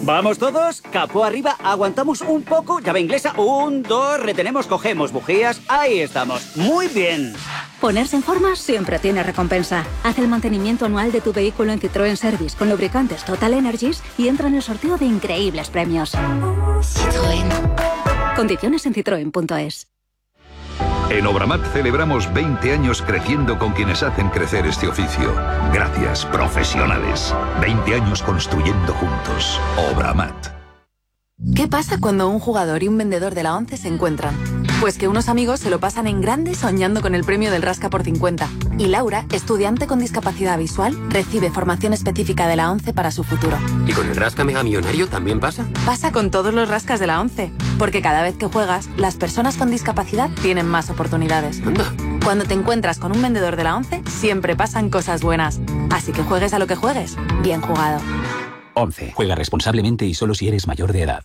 ¿Vamos todos? Capó arriba, aguantamos un poco, llave inglesa, 1, 2, retenemos, cogemos bujías, ahí estamos. Muy bien. Ponerse en forma siempre tiene recompensa. Haz el mantenimiento anual de tu vehículo en Citroën Service con lubricantes Total Energies y entra en el sorteo de increíbles premios. Citroën. Condiciones en citroen.es. En Obramat celebramos 20 años creciendo con quienes hacen crecer este oficio. Gracias, profesionales. 20 años construyendo juntos. Obramat. ¿Qué pasa cuando un jugador y un vendedor de la ONCE se encuentran? Pues que unos amigos se lo pasan en grande soñando con el premio del Rasca por 50. Y Laura, estudiante con discapacidad visual, recibe formación específica de la ONCE para su futuro. ¿Y con el Rasca Mega Millonario también pasa? Pasa con todos los rascas de la ONCE. Porque cada vez que juegas, las personas con discapacidad tienen más oportunidades. Anda. Cuando te encuentras con un vendedor de la ONCE, siempre pasan cosas buenas. Así que juegues a lo que juegues, bien jugado. 11. Juega responsablemente y solo si eres mayor de edad.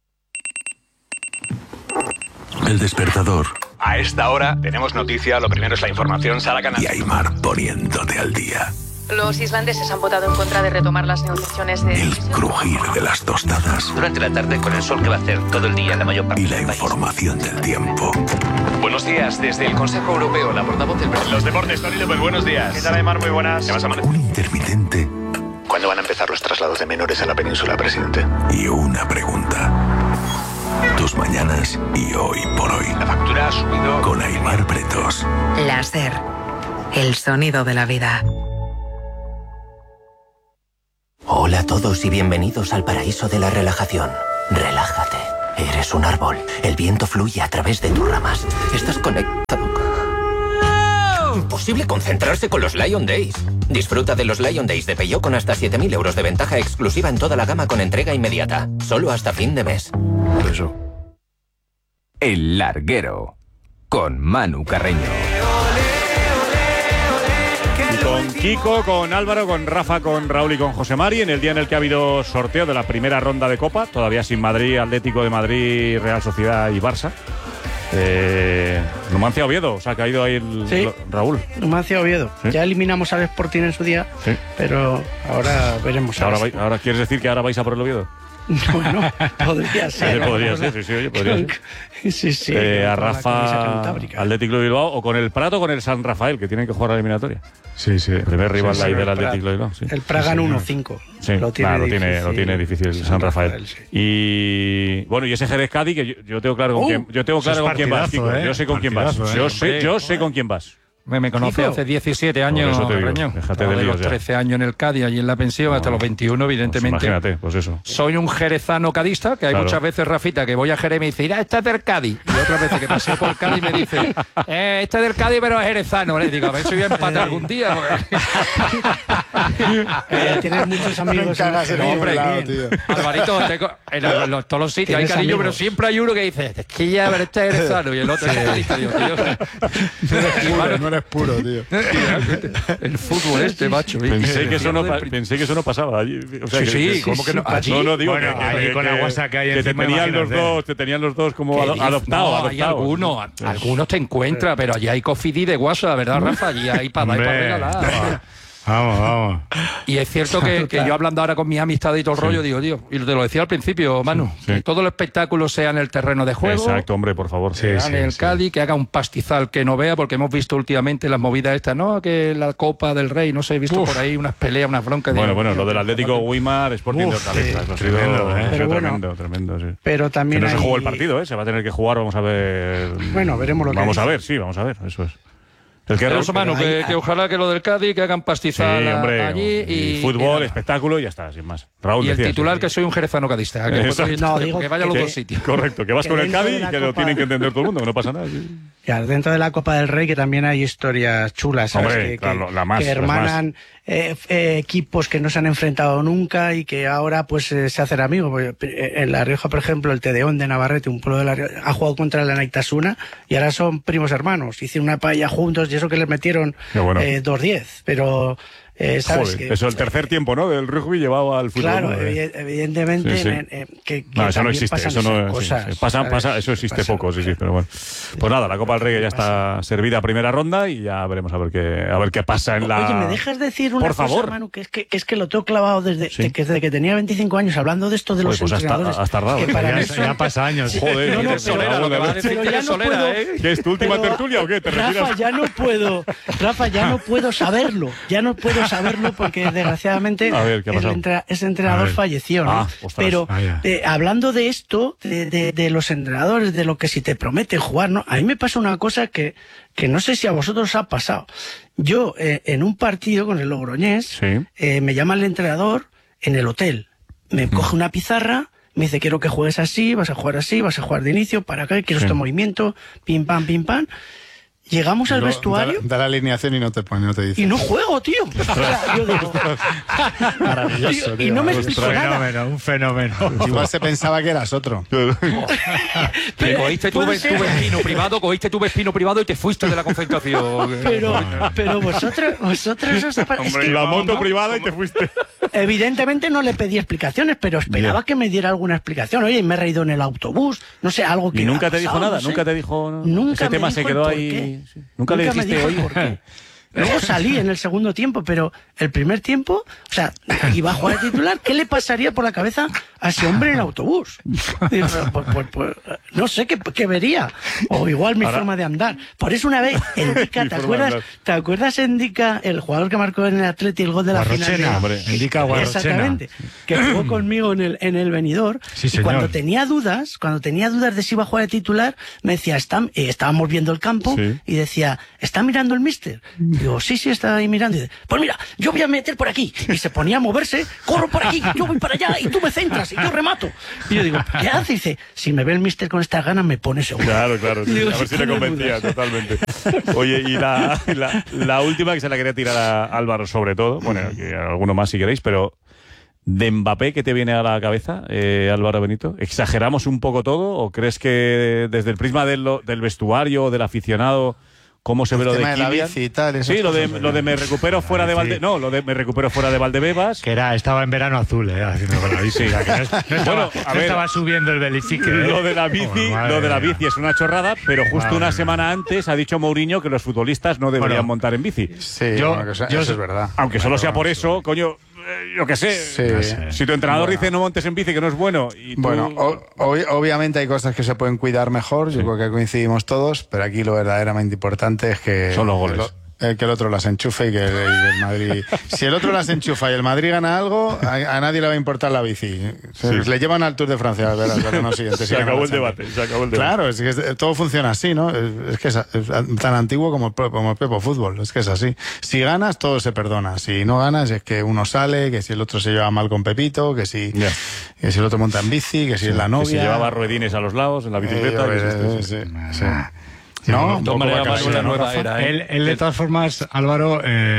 El despertador. A esta hora tenemos noticia, lo primero es la información, Sara Canal. Y Aimar poniéndote al día. Los islandeses han votado en contra de retomar las negociaciones de... El crujir de las tostadas. Durante la tarde con el sol que va a hacer todo el día en la mayor parte y la del país. Información del tiempo. Buenos días, desde el Consejo Europeo, la portavoz del... Los deportes, Tony López, buenos días. ¿Qué tal, Aimar? Muy buenas. ¿Qué vas a amanecer? Un intermitente. ¿Cuándo van a empezar los traslados de menores a la península, presidente? Y una pregunta. Tus mañanas y hoy por hoy. La factura ha subido... Con Aimar Pretos. Láser. El sonido de la vida. Hola a todos y bienvenidos al paraíso de la relajación. Relájate. Eres un árbol. El viento fluye a través de tus ramas. Estás conectado. Imposible concentrarse con los Lion Days. Disfruta de los Lion Days de Peugeot con hasta 7.000 euros de ventaja exclusiva en toda la gama con entrega inmediata. Solo hasta fin de mes. Eso. El Larguero. Con Manu Carreño. Y con Kiko, con Álvaro, con Rafa, con Raúl y con José Mari, en el día en el que ha habido sorteo de la primera ronda de Copa, todavía sin Madrid, Atlético de Madrid, Real Sociedad y Barça. Numancia Oviedo, o sea, ha caído ahí Raúl. Numancia Oviedo. ¿Sí? Ya eliminamos al Sporting en su día, sí, pero ahora veremos. Ahora ¿quieres decir que ahora vais a por el Oviedo? Bueno, podría ser. Podría ser, sí, oye, podría ser. Sí. A Rafa, Atlético de Bilbao, o con el Prat o con el San Rafael, que tienen que jugar la eliminatoria. Sí. El primer rival ahí del Atlético de Bilbao. Sí. El Praga en 1-5. Sí, lo tiene difícil el San Rafael. Sí. Y bueno, y ese Jerez Cádiz, que yo tengo claro con quién. Yo tengo claro con quién vas, Kiko. Yo sé con quién vas. Yo sé con quién vas. Me conoce hace 17 años, déjate de los 13 años en el Cádiz, allí en la pensión, hasta los 21, evidentemente. Pues imagínate, pues eso. Soy un jerezano cadista, que hay muchas veces, Rafita, que voy a Jerez y me dice, mira, este es del Cádiz. Y otras veces que pasé por Cádiz me dice, este es del Cádiz, pero es jerezano. Le digo, a ver si voy a empatar algún día. Tienes muchos amigos. Hombre, Alvarito, en todos los sitios hay cariño, pero siempre hay uno que dice, es que ya, pero este es jerezano. Y el otro es cadista. Digo, no eres puro, tío. El fútbol macho. Pensé que eso no pasaba allí. O sea, ¿cómo que no? No digo bueno, que allí con la guasa que hay encima, te tenían los dos como adoptados. Hay algunos te encuentras, pero allí hay cofidí de guasa, ¿verdad, Rafa? Allí hay para regalar. Vamos. Y es cierto que yo hablando ahora con mis amistades y todo el rollo, digo, tío, y te lo decía al principio, Manu, que todo el espectáculo sea en el terreno de juego. Exacto, hombre, por favor. En el Cádiz, que haga un pastizal que no vea, porque hemos visto últimamente las movidas estas, ¿no? Que la Copa del Rey, no sé, he visto por ahí unas peleas, unas broncas. Bueno, lo del Atlético Weimar, Sporting de Hortaleza. Tremendo, sí. Pero también que no se jugó el partido, se va a tener que jugar, vamos a ver. Bueno, veremos lo que vamos a ver, eso es. Manu, que ojalá que lo del Cádiz, que hagan pastizal allí y fútbol, espectáculo y ya está, sin más. Raúl, y el titular que soy un jerezano cadista. Que vaya a los dos sitios. Correcto, que vas con el Cádiz y que lo tienen que entender todo el mundo, que no pasa nada. Ya, dentro de la Copa del Rey que también hay historias chulas, ¿sabes? Hombre, que hermanan equipos que no se han enfrentado nunca y que ahora pues se hacen amigos. En La Rioja, por ejemplo, el Tedeón de Navarrete, un pueblo de La Rioja, ha jugado contra la Naitasuna y ahora son primos hermanos. Hicieron una paella juntos y eso que les metieron 2-10. Pero ¿sabes? Joder, que, eso, el tercer tiempo, ¿no? Del rugby llevado al fútbol. Claro, ¿no? evidentemente Sí. que No, eso no existe, eso no cosas, sí. Pasa, eso existe Pasan poco, sí, pero bueno. Pues nada, la Copa del Rey ya está servida a primera ronda y ya veremos a ver qué pasa en la... Oye, ¿me dejas decir una Por cosa, favor. Manu? Que es que lo tengo clavado desde que tenía 25 años, hablando de esto de los entrenadores. Has tardado. Que para mí Ya pasa años. Joder, No, Solera, pero- lo que va a decir pero que ya eres no Solera, puedo- ¿eh? ¿Qué es tu última pero- tertulia o qué? ¿Te retiras? Rafa, ya no puedo saberlo. Ya no puedo saberlo porque desgraciadamente A ver, ¿qué ha pasado? ese entrenador falleció, ¿no? Ostras. Pero Ah, ya. hablando de esto, de los entrenadores, de lo que si te prometen jugar, ¿no? A mí me pasa una cosa que no sé si a vosotros os ha pasado. Yo, en un partido con el Logroñés, me llama el entrenador en el hotel. Me coge una pizarra, me dice, quiero que juegues así, vas a jugar de inicio, para acá, quiero este movimiento, pim, pam, pim, pam. Llegamos al vestuario Da la alineación y no te dice. y no juego, tío. O sea, yo digo, Maravilloso, tío, tío. y no me explico nada. Un fenómeno. Igual se pensaba que eras otro. Que cogiste tu puede ser. vespino privado y te fuiste de la concentración. Pero vosotros os ha parecido... Hombre, la moto privada y te fuiste. Evidentemente no le pedí explicaciones, pero esperaba que me diera alguna explicación. Oye, me he reído en el autobús, no sé, algo que... ¿Y nunca ha te dijo pasado, nada? no sé. ¿Nunca te dijo...? Nunca Ese tema me se dijo quedó el ahí... porqué. Sí. ¿Nunca le me dijiste, dijo el oye? porqué. Luego salí en el segundo tiempo, pero el primer tiempo, o sea, iba a jugar de titular, ¿qué le pasaría por la cabeza a ese hombre en el autobús? Digo, pues, no sé qué vería. O igual mi forma de andar. Por eso una vez, Endica, Mi forma de andar. ¿te acuerdas Endica, el jugador que marcó en el Atleti el gol de la Guarrochena, final? hombre. Endica Guarrochena. Exactamente. Que jugó conmigo en el Benidorm. Sí, y señor. cuando tenía dudas de si iba a jugar de titular, me decía, estábamos viendo el campo y decía, ¿está mirando el míster? Digo, sí, está ahí mirando. Y dice, pues mira, yo voy a meter por aquí. Y se ponía a moverse, corro por aquí, yo voy para allá y tú me centras y yo remato. Y yo digo, ¿qué hace? Y dice, si me ve el míster con estas ganas, me pone seguro. Claro. Sí. Digo, A ver si sí, le no hay convencía dudas. totalmente. Oye, y la última que se la quería tirar a Álvaro sobre todo, bueno, que a alguno más si queréis, pero de Mbappé, ¿qué te viene a la cabeza, Álvaro Benito? ¿Exageramos un poco todo o crees que desde el prisma del vestuario, del aficionado... ¿Cómo se ve lo de tema de la Kylian? bici y tal, esas Sí, lo de cosas, me recupero fuera de Valdebebas. Que estaba en verano azul, haciendo con la bici. O sea, que no estaba, Bueno, a ver, estaba subiendo el belifique. Lo de la bici, es una chorrada, pero justo una semana antes ha dicho Mourinho que los futbolistas no deberían montar en bici. Sí, eso es verdad. Aunque solo sea por eso, coño, yo qué sé. No sé. Si tu entrenador dice no montes en bici, que no es bueno. Y tú... Bueno, obviamente hay cosas que se pueden cuidar mejor, yo creo que coincidimos todos, pero aquí lo verdaderamente importante es que... Son los goles. Que el otro las enchufe y que el Madrid... Si el otro las enchufa y el Madrid gana algo, a nadie le va a importar la bici. Le llevan al Tour de Francia al verano siguiente. Se acabó el debate. Claro, es que todo funciona así, ¿no? Es que es tan antiguo como el propio fútbol, es que es así. Si ganas, todo se perdona. Si no ganas, es que uno sale, que si el otro se lleva mal con Pepito, que si el otro monta en bici, que si es la novia... Que si llevaba ruedines a los lados en la bicicleta. No, un poco la nueva era, Él, de todas formas, Álvaro,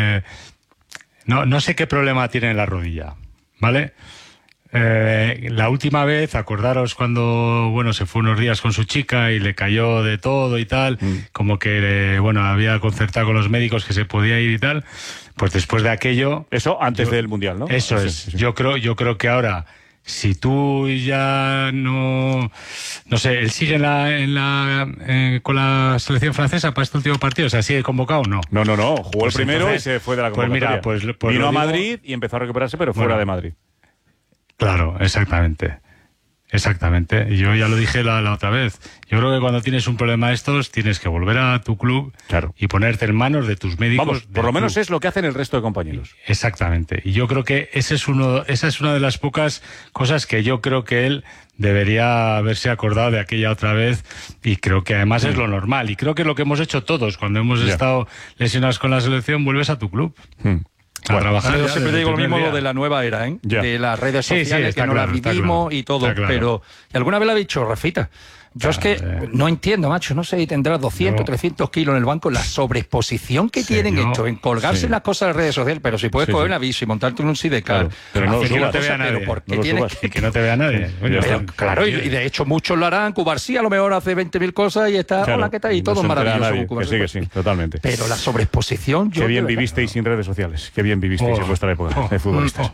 no sé qué problema tiene en la rodilla, ¿vale? La última vez, acordaros cuando, se fue unos días con su chica y le cayó de todo y tal, como que, había concertado con los médicos que se podía ir y tal, pues después de aquello... Eso antes del Mundial, ¿no? Eso es. Sí. Yo creo que ahora... Si tú ya no sé, él sigue con la selección francesa para este último partido, o sea, ¿sigue convocado o no? No, jugó el primero y se fue de la convocatoria. Pues vino a Madrid y empezó a recuperarse, pero fuera de Madrid. Claro, exactamente. Y yo ya lo dije la otra vez. Yo creo que cuando tienes un problema de estos, tienes que volver a tu club y ponerte en manos de tus médicos. Vamos, por lo menos es lo que hacen el resto de compañeros. Exactamente. Y yo creo que esa es una de las pocas cosas que yo creo que él debería haberse acordado de aquella otra vez, y creo que además es lo normal. Y creo que es lo que hemos hecho todos cuando hemos estado lesionados con la selección, vuelves a tu club. A trabajar. Yo siempre digo lo mismo, lo de la nueva era, de las redes sociales, que no las vivimos y todo. Claro. Pero, ¿y alguna vez lo ha dicho Rafita? Yo es que no entiendo, macho, no sé si tendrá 200, 300 kilos en el banco, la sobreexposición que tienen hecho en colgarse las cosas en las redes sociales, pero si puedes coger una bici y montarte en un sidecar, pero no te vea nadie. ¿por qué tienes que no te vea nadie? Claro, y de hecho muchos lo harán. Cubarsí a lo mejor hace 20.000 cosas y está, hola, ¿qué tal? Y todo es maravilloso. Que sí, totalmente. Pero la sobreexposición... Qué bien vivisteis sin redes sociales, qué bien vivisteis en vuestra época de futbolistas.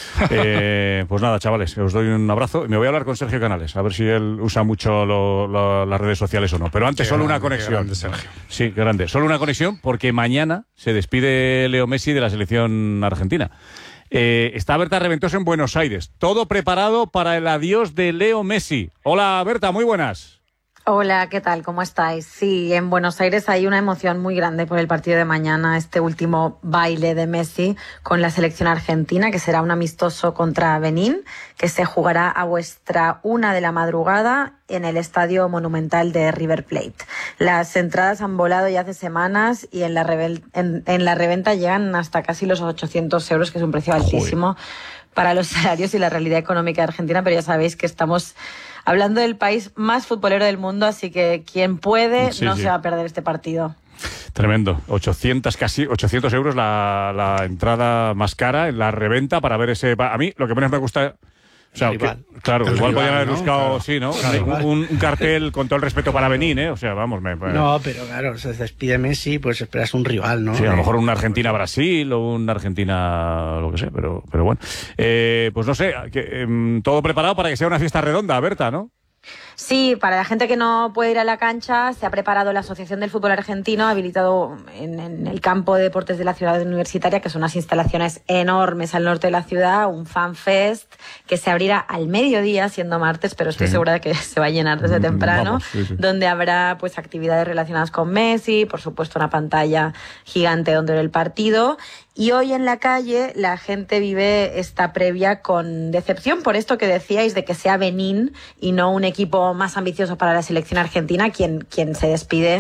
Pues nada, chavales, os doy un abrazo. Me voy a hablar con Sergio Canales, a ver si él usa mucho las redes sociales o no. Pero antes solo una conexión. Grande, Sergio. Sí, grande. Solo una conexión porque mañana se despide Leo Messi de la selección argentina. Está Berta Reventoso en Buenos Aires. Todo preparado para el adiós de Leo Messi. Hola, Berta, muy buenas. Hola, ¿qué tal? ¿Cómo estáis? Sí, en Buenos Aires hay una emoción muy grande por el partido de mañana, este último baile de Messi con la selección argentina, que será un amistoso contra Benín, que se jugará a vuestra 1 de la madrugada en el Estadio Monumental de River Plate. Las entradas han volado ya hace semanas y en la reventa llegan hasta casi los 800 euros, que es un precio altísimo para los salarios y la realidad económica de Argentina, pero ya sabéis que estamos hablando del país más futbolero del mundo, así que quien puede se va a perder este partido. Tremendo. Casi 800 euros la entrada más cara en la reventa para ver ese... A mí lo que menos me gusta... O sea, claro, igual podrían haber buscado, un cartel con todo el respeto para Benín, ¿eh? O sea, vamos... No, pero claro, se despide Messi, pues esperas un rival, ¿no? Sí, a lo mejor una Argentina-Brasil o una Argentina... lo que sé, pero bueno. Pues no sé, todo preparado para que sea una fiesta redonda, Berta, ¿no? Sí, para la gente que no puede ir a la cancha, se ha preparado la Asociación del Fútbol Argentino, habilitado en el campo de deportes de la ciudad universitaria, que son unas instalaciones enormes al norte de la ciudad, un fan fest que se abrirá al mediodía, siendo martes, pero estoy segura de que se va a llenar desde temprano, donde habrá pues actividades relacionadas con Messi, por supuesto una pantalla gigante donde ver el partido. Y hoy en la calle la gente vive esta previa con decepción por esto que decíais de que sea Benín y no un equipo más ambicioso para la selección argentina quien se despide,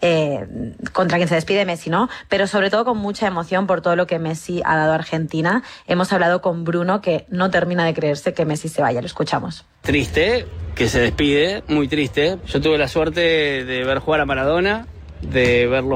contra quien se despide Messi, ¿no? Pero sobre todo con mucha emoción por todo lo que Messi ha dado a Argentina. Hemos hablado con Bruno, que no termina de creerse que Messi se vaya. Lo escuchamos. Triste que se despide, muy triste. Yo tuve la suerte de ver jugar a Maradona, de verlo